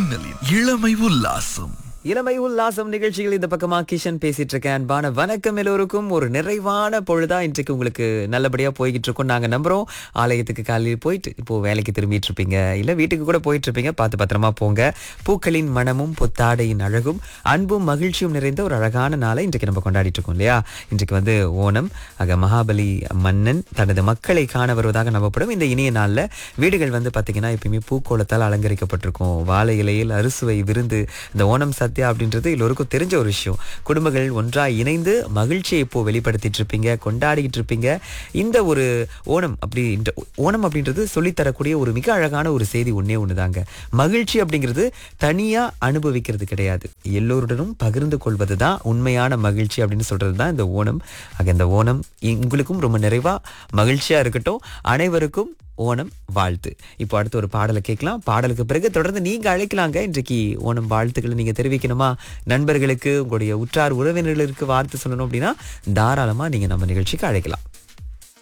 மின்னலின் இளமை உல்லாசம். இளமை உல்லாசம் நிகழ்ச்சிகள் இந்த பக்கமா கிஷன் பேசிட்டு இருக்கேன். அன்பான வணக்கம் எல்லோருக்கும். ஒரு நிறைவான பொழுதா இன்றைக்கு உங்களுக்கு நல்லபடியா போய்கிட்டு இருக்கோம் நாங்க நம்புறோம். ஆலயத்துக்கு காலையில் போயிட்டு இப்போ வேலைக்கு திரும்பிட்டு இருப்பீங்க, இல்ல வீட்டுக்கு கூட போயிட்டு இருப்பீங்க. பார்த்து பத்திரமா போங்க. பூக்களின் மனமும் புத்தாடையின் அழகும் அன்பும் மகிழ்ச்சியும் நிறைந்த ஒரு அழகான நாளை இன்றைக்கு நம்ம கொண்டாடிட்டு இருக்கோம் இல்லையா? இன்றைக்கு ஓணம். ஆக மகாபலி மன்னன் தனது மக்களை காண வருவதாக நம்பப்படும் இந்த இனிய நாள்ல வீடுகள் பாத்தீங்கன்னா எப்பயுமே பூக்கோளத்தால் அலங்கரிக்கப்பட்டிருக்கும். வாழை இலையில் அறுசுவை விருந்து. இந்த ஓணம் சத்யா அப்படின்றது எல்லோருக்கும் தெரிஞ்ச ஒரு விஷயம். குடும்பங்கள் ஒன்றாய் இணைந்து மகிழ்ச்சியை இப்போ வெளிப்படுத்திட்டு இருப்பீங்க, கொண்டாடிட்டு இருப்பீங்க. இந்த ஒரு ஓணம் அப்படின்றது சொல்லித்தரக்கூடிய ஒரு மிக அழகான ஒரு செய்தி ஒண்ணுதாங்க. மகிழ்ச்சி அப்படிங்கிறது தனியா அனுபவிக்கிறது கிடையாது, எல்லோருடனும் பகிர்ந்து கொள்வதுதான் உண்மையான மகிழ்ச்சி அப்படின்னு சொல்றதுதான் இந்த ஓணம். ஆக இந்த ஓணம் உங்களுக்கும் ரொம்ப நிறைவா மகிழ்ச்சியா இருக்கட்டும். அனைவருக்கும் ஓணம் வாழ்த்து. இப்போ அடுத்து ஒரு பாடலை கேட்கலாம். பாடலுக்கு பிறகு தொடர்ந்து நீங்க அழைக்கலாங்க. இன்றைக்கு ஓணம் வாழ்த்துக்களை நீங்க தெரிவிக்கணுமா, நண்பர்களுக்கு, உங்களுடைய உற்றார் உறவினர்களுக்கு வாழ்த்து சொல்லணும் அப்படின்னா தாராளமா நீங்க நம்ம நிகழ்ச்சிக்கு அழைக்கலாம்.